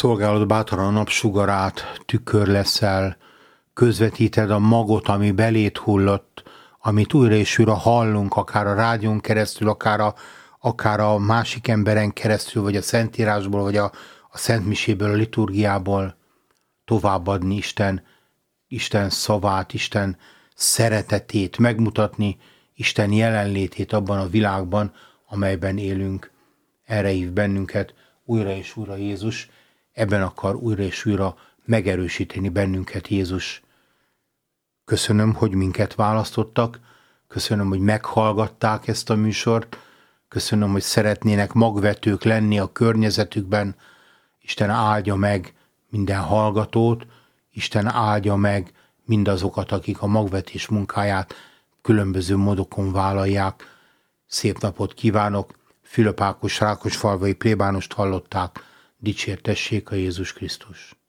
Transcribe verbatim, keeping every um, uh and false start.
Szolgálod bátran a napsugarát, tükör leszel, közvetíted a magot, ami belét hullott, amit újra és újra hallunk, akár a rádión keresztül, akár a, akár a másik emberen keresztül, vagy a Szentírásból, vagy a, a Szentmiséből, a liturgiából továbbadni Isten, Isten szavát, Isten szeretetét, megmutatni Isten jelenlétét abban a világban, amelyben élünk. Erre hív bennünket újra és újra Jézus, ebben akar újra és újra megerősíteni bennünket Jézus. Köszönöm, hogy minket választottak, köszönöm, hogy meghallgatták ezt a műsort, köszönöm, hogy szeretnének magvetők lenni a környezetükben. Isten áldja meg minden hallgatót, Isten áldja meg mindazokat, akik a magvetés munkáját különböző módokon vállalják. Szép napot kívánok! Fülöp Ákos rákosfalvai plébánost hallották, dicsértessék a Jézus Krisztus!